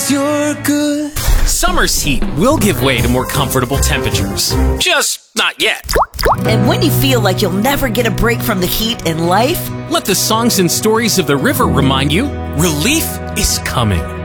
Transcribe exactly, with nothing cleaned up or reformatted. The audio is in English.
'cause you're good. Summer's heat will give way to more comfortable temperatures. Just not yet. And when you feel like you'll never get a break from the heat in life, let the songs and stories of the river remind you relief is coming.